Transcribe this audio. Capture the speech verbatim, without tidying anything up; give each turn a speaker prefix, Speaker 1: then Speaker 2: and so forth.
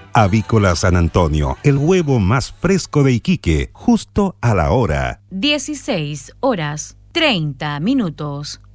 Speaker 1: Avícola San Antonio, el huevo más fresco de Iquique, justo a la hora.
Speaker 2: dieciséis horas, treinta minutos.